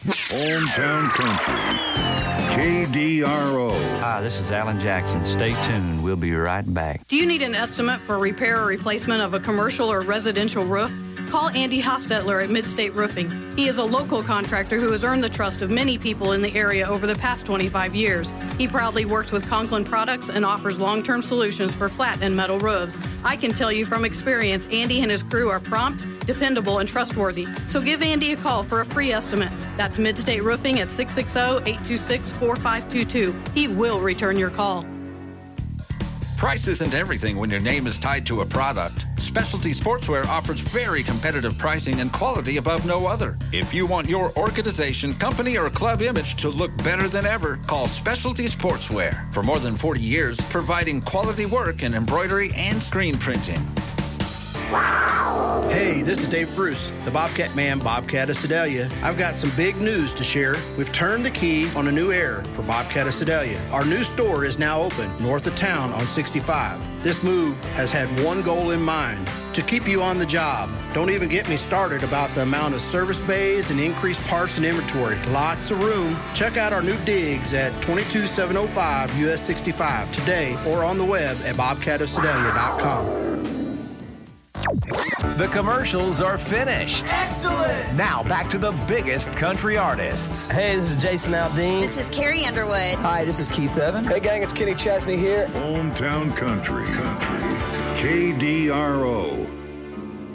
Hometown Country, KDRO. Hi, this is Alan Jackson. Stay tuned. We'll be right back. Do you need an estimate for repair or replacement of a commercial or residential roof? Call Andy Hostetler at Midstate Roofing. He is a local contractor who has earned the trust of many people in the area over the past 25 years. He proudly works with Conklin Products and offers long-term solutions for flat and metal roofs. I can tell you from experience, Andy and his crew are prompt, dependable, and trustworthy. So give Andy a call for a free estimate. That's Midstate Roofing at 660-826-4522. He will return your call. Price isn't everything when your name is tied to a product. Specialty Sportswear offers very competitive pricing and quality above no other. If you want your organization, company, or club image to look better than ever, call Specialty Sportswear. For more than 40 years, providing quality work in embroidery and screen printing. Hey, this is Dave Bruce, the Bobcat Man, Bobcat of Sedalia. I've got some big news to share. We've turned the key on a new era for Bobcat of Sedalia. Our new store is now open north of town on 65. This move has had one goal in mind, to keep you on the job. Don't even get me started about the amount of service bays and increased parts and inventory. Lots of room. Check out our new digs at 22705 US 65 today or on the web at bobcatofsedalia.com. The commercials are finished. Excellent! Now back to the biggest country artists. Hey, this is Jason Aldean. This is Carrie Underwood. Hi, this is Keith Evan. Hey, gang, it's Kenny Chesney here. Hometown Country, KDRO.